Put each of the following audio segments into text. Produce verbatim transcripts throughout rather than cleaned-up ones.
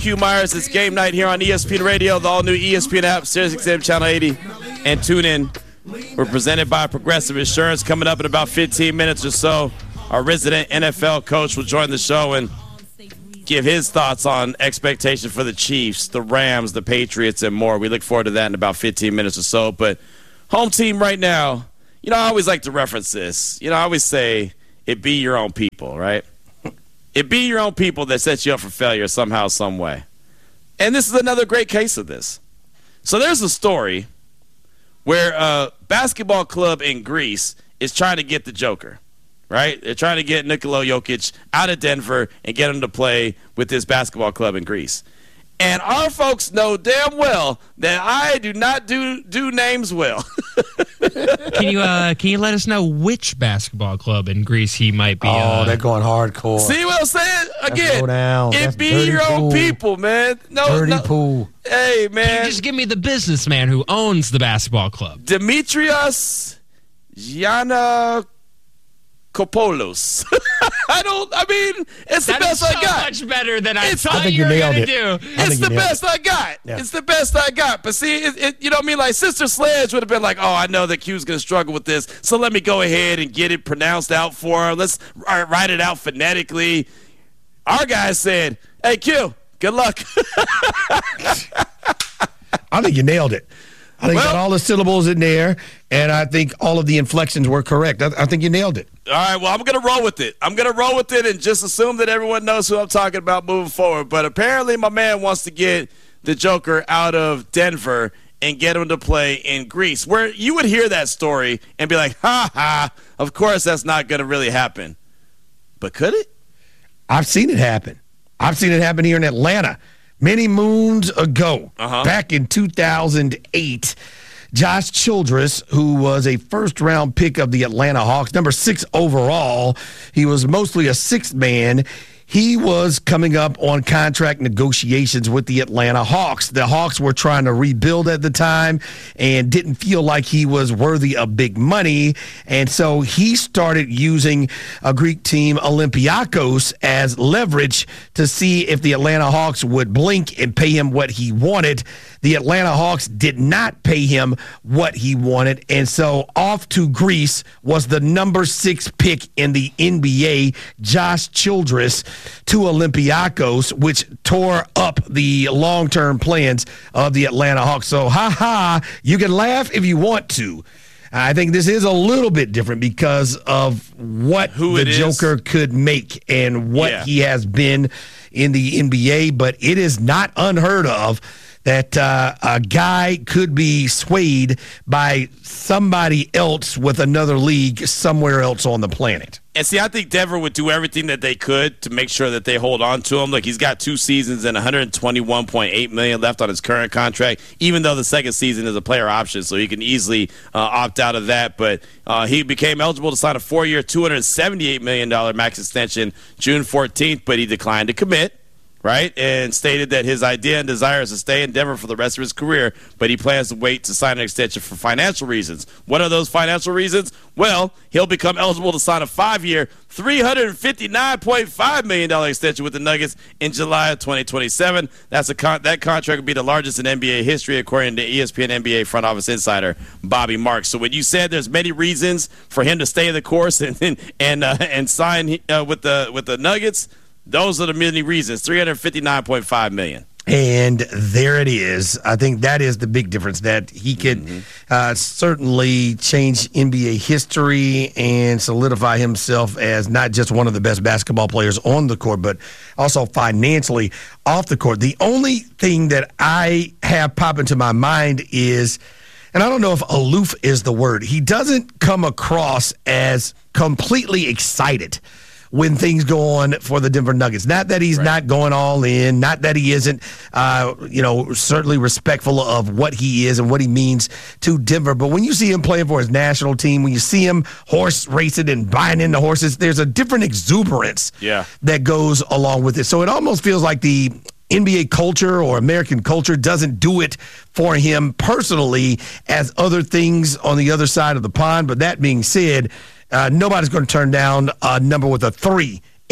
Q Myers. It's game night here on E S P N Radio, the all-new E S P N app, Sirius X M Channel eighty, and tune in. We're presented by Progressive Insurance. Coming up in about fifteen minutes or so, our resident N F L coach will join the show and give his thoughts on expectation for the Chiefs, the Rams, the Patriots, and more. We look forward to that in about fifteen minutes or so. But home team right now, you know, I always like to reference this. You know, I always say it be your own people, right? It be your own people that set you up for failure somehow, some way. And this is another great case of this. So there's a story where a basketball club in Greece is trying to get the Joker, right? They're trying to get Nikola Jokic out of Denver and get him to play with this basketball club in Greece. And our folks know damn well that I do not do do names well. Can you uh, can you let us know which basketball club in Greece he might be? Oh, uh, they're going hardcore. See what I'm saying? Again, go down. it That's be your dirty own pool. people, man. No, Dirty no. pool. Hey, Can man. you just give me the businessman who owns the basketball club? Demetrios Giannakopoulos. I don't, I mean, it's the That best is so I got. much better than I It's- I thought think you you were nailed going to it. do. I It's think the you nailed best I got. Yeah. It's the best I got. But see, it, it, you know what I mean? Like, Sister Sledge would have been like, oh, I know that Q's going to struggle with this, so let me go ahead and get it pronounced out for her. Let's uh, write it out phonetically. Our guy said, hey, Q, good luck. I think you nailed it. I think Well- you got all the syllables in there, and I think all of the inflections were correct. I, I think you nailed it. All right, well, I'm going to roll with it. I'm going to roll with it and just assume that everyone knows who I'm talking about moving forward. But apparently my man wants to get the Joker out of Denver and get him to play in Greece, where you would hear that story and be like, ha, ha, of course that's not going to really happen. But could it? I've seen it happen. I've seen it happen here in Atlanta many moons ago, Uh-huh. back in two thousand eight. Josh Childress, who was a first-round pick of the Atlanta Hawks, number six overall. He was mostly a sixth man. He was coming up on contract negotiations with the Atlanta Hawks. The Hawks were trying to rebuild at the time and didn't feel like he was worthy of big money. And so he started using a Greek team, Olympiakos, as leverage to see if the Atlanta Hawks would blink and pay him what he wanted. The Atlanta Hawks did not pay him what he wanted. And so off to Greece was the number six pick in the N B A, Josh Childress, to Olympiakos, which tore up the long-term plans of the Atlanta Hawks. So, ha-ha, you can laugh if you want to. I think this is a little bit different because of what Who the it is. Joker could make and what Yeah. he has been in the N B A, but it is not unheard of that uh, a guy could be swayed by somebody else with another league somewhere else on the planet. And see, I think Denver would do everything that they could to make sure that they hold on to him. Look, he's got two seasons and one hundred twenty-one point eight million dollars left on his current contract, even though the second season is a player option, so he can easily uh, opt out of that. But uh, he became eligible to sign a four-year, two hundred seventy-eight million dollars max extension June fourteenth, but he declined to commit. Right, and stated that his idea and desire is to stay in Denver for the rest of his career, but he plans to wait to sign an extension for financial reasons. What are those financial reasons? Well, he'll become eligible to sign a five-year, three hundred fifty-nine point five million dollars extension with the Nuggets in July of twenty twenty-seven. That's a con- that contract would be the largest in N B A history, according to E S P N N B A front office insider Bobby Marks. So when you said there's many reasons for him to stay the course and and and, uh, and sign uh, with the with the Nuggets, those are the many reasons. three hundred fifty-nine point five million dollars. And there it is. I think that is the big difference, that he could mm-hmm. uh, certainly change N B A history and solidify himself as not just one of the best basketball players on the court, but also financially off the court. The only thing that I have pop into my mind is, and I don't know if aloof is the word, he doesn't come across as completely excited when things go on for the Denver Nuggets. Not that he's right. not going all in, not that he isn't, uh, you know, certainly respectful of what he is and what he means to Denver. But when you see him playing for his national team, when you see him horse racing and buying into horses, there's a different exuberance yeah. that goes along with it. So it almost feels like the N B A culture or American culture doesn't do it for him personally as other things on the other side of the pond. But that being said, Uh, nobody's going to turn down a number with a three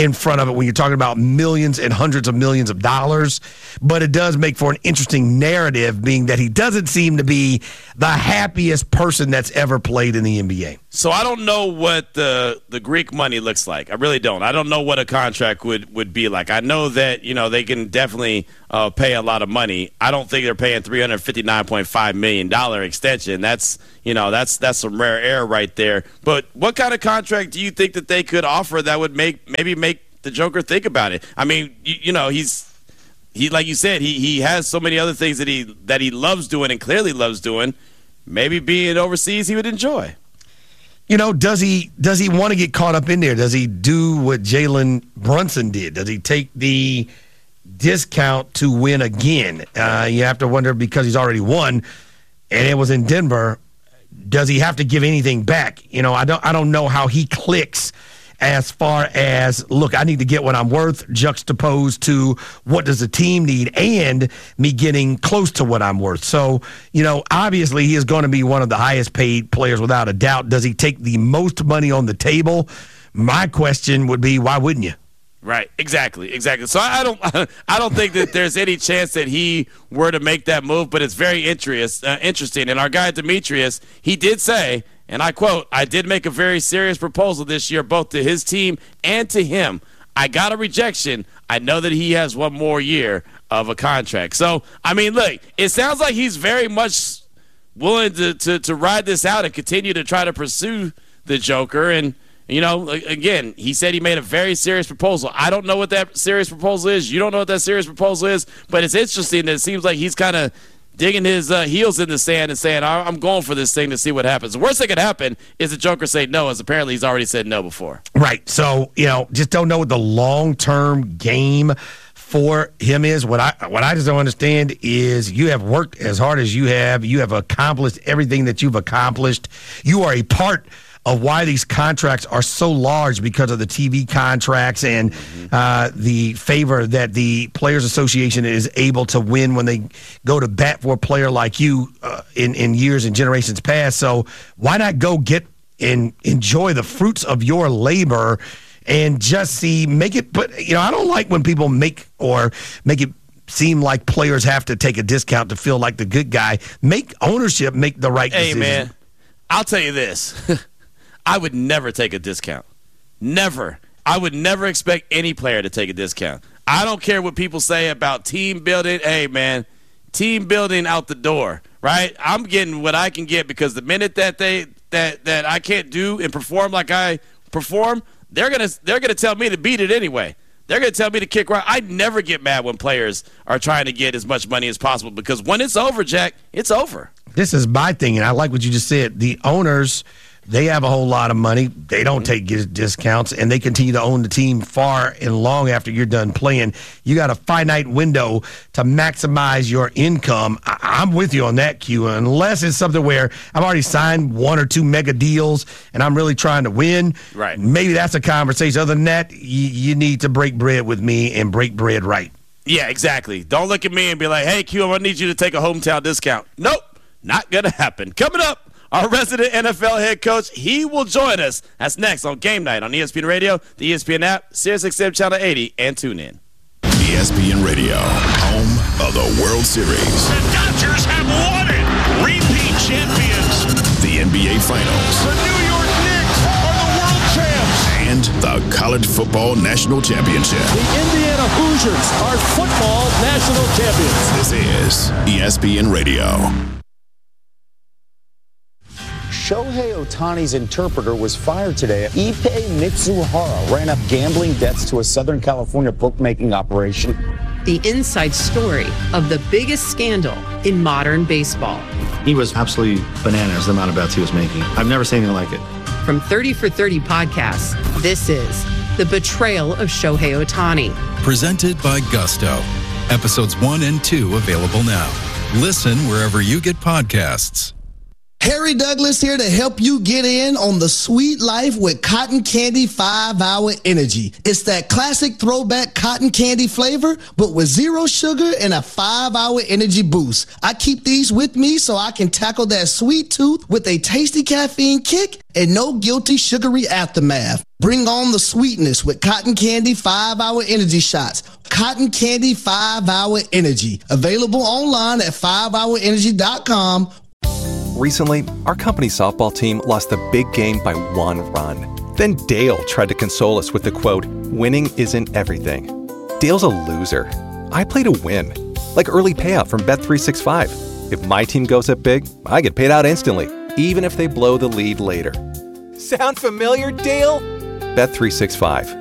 in front of it when you're talking about millions and hundreds of millions of dollars. But it does make for an interesting narrative, being that he doesn't seem to be the happiest person that's ever played in the N B A. So I don't know what the the Greek money looks like. I really don't. I don't know what a contract would, would be like. I know that, you know, they can definitely uh, pay a lot of money. I don't think they're paying three hundred fifty-nine point five million dollars extension. That's, you know, that's that's some rare air right there. But what kind of contract do you think that they could offer that would make maybe make the Joker think about it? I mean, you, you know, he's he like you said, he he has so many other things that he that he loves doing and clearly loves doing. Maybe being overseas he would enjoy. You know, does he does he want to get caught up in there? Does he do what Jalen Brunson did? Does he take the discount to win again? Uh, you have to wonder, because he's already won, and it was in Denver. Does he have to give anything back? You know, I don't I don't know how he clicks as far as, look, I need to get what I'm worth, juxtaposed to what does the team need, and me getting close to what I'm worth. So, you know, obviously he is going to be one of the highest paid players without a doubt. Does he take the most money on the table? My question would be, why wouldn't you? Right, exactly, exactly. So I don't, I don't think that there's any chance that he were to make that move. But it's very interest, uh, interesting. And our guy Demetrius, he did say, and I quote, "I did make a very serious proposal this year, both to his team and to him. I got a rejection. I know that he has one more year of a contract." So I mean, look, it sounds like he's very much willing to to, to ride this out and continue to try to pursue the Joker. And you know, again, he said he made a very serious proposal. I don't know what that serious proposal is. You don't know what that serious proposal is. But it's interesting that it seems like he's kind of digging his uh, heels in the sand and saying, I'm going for this thing to see what happens. The worst that could happen is the Joker say no, as apparently he's already said no before. Right. So, you know, just don't know what the long-term game for him is. What I what I just don't understand is you have worked as hard as you have. You have accomplished everything that you've accomplished. You are a part of why these contracts are so large, because of the T V contracts and uh, the favor that the Players Association is able to win when they go to bat for a player like you uh, in, in years and generations past. So why not go get and enjoy the fruits of your labor and just see, make it, but, you know, I don't like when people make or make it seem like players have to take a discount to feel like the good guy. Make ownership make the right hey, decision. Hey, man, I'll tell you this. I would never take a discount. Never. I would never expect any player to take a discount. I don't care what people say about team building. Hey, man, team building out the door, right? I'm getting what I can get, because the minute that they that that I can't do and perform like I perform, they're gonna they're gonna tell me to beat it anyway. They're gonna tell me to kick right. I never get mad when players are trying to get as much money as possible, because when it's over, Jack, it's over. This is my thing, and I like what you just said. The owners, they have a whole lot of money. They don't take discounts, and they continue to own the team far and long after you're done playing. You got a finite window to maximize your income. I- I'm with you on that, Q, unless it's something where I've already signed one or two mega deals and I'm really trying to win. Right. Maybe that's a conversation. Other than that, you, you need to break bread with me and break bread right. Yeah, exactly. Don't look at me and be like, hey, Q, I'm going to need you to take a hometown discount. Nope, not going to happen. Coming up, our resident N F L head coach, he will join us. That's next on Game Night on E S P N Radio, the E S P N app, Sirius X M Channel eighty, and tune in. E S P N Radio, home of the World Series. The Dodgers have won it. Repeat champions. The N B A Finals. The New York Knicks are the world champs. And the College Football National Championship. The Indiana Hoosiers are football national champions. This is E S P N Radio. Shohei Ohtani's interpreter was fired today. Ippei Mitsuhara ran up gambling debts to a Southern California bookmaking operation. The inside story of the biggest scandal in modern baseball. He was absolutely bananas, the amount of bets he was making. I've never seen anything like it. From thirty for thirty podcasts, this is The Betrayal of Shohei Ohtani. Presented by Gusto. Episodes one and two available now. Listen wherever you get podcasts. Harry Douglas here to help you get in on the sweet life with Cotton Candy five hour Energy. It's that classic throwback cotton candy flavor, but with zero sugar and a five hour energy boost. I keep these with me so I can tackle that sweet tooth with a tasty caffeine kick and no guilty sugary aftermath. Bring on the sweetness with Cotton Candy five hour Energy shots. Cotton Candy five hour Energy. Available online at five hour energy dot com. Recently, our company's softball team lost the big game by one run. Then Dale tried to console us with the quote, "Winning isn't everything." Dale's a loser. I play to win. Like early payout from Bet three sixty-five. If my team goes up big, I get paid out instantly, even if they blow the lead later. Sound familiar, Dale? Bet three sixty-five.